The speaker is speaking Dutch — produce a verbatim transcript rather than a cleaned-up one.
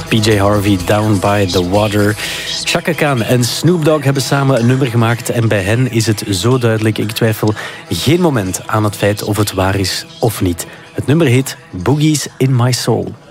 P J Harvey, Down by the Water. Chaka Khan en Snoop Dogg hebben samen een nummer gemaakt. En bij hen is het zo duidelijk. Ik twijfel geen moment aan het feit of het waar is of niet. Het nummer heet Boogies in My Soul.